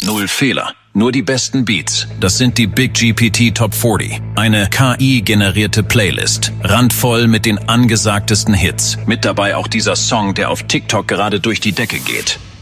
Null Fehler, nur die besten Beats. Das sind die Big GPT Top 40. Eine KI-generierte Playlist. Randvoll mit den angesagtesten Hits. Mit dabei auch dieser Song, der auf TikTok gerade durch die Decke geht.